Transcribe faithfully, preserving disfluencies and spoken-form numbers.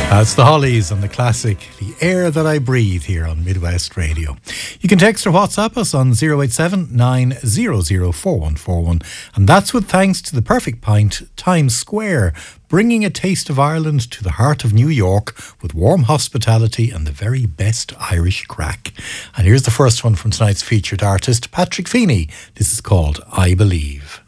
That's the Hollies and the classic The Air That I Breathe here on Midwest Radio. You can text or WhatsApp us on zero eight seven, nine hundred, four one four one, and that's with thanks to the Perfect Pint Times Square, bringing a taste of Ireland to the heart of New York with warm hospitality and the very best Irish crack. And here's the first one from tonight's featured artist, Patrick Feeney. This is called I Believe.